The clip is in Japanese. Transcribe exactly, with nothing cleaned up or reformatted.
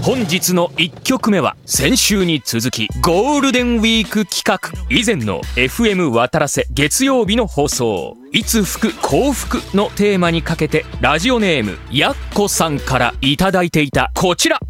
本日のいっきょくめは先週に続きゴールデンウィーク企画、以前の エフエム 渡らせ月曜日の放送、いつ吹く幸福のテーマにかけてラジオネームやっこさんからいただいていたこちら。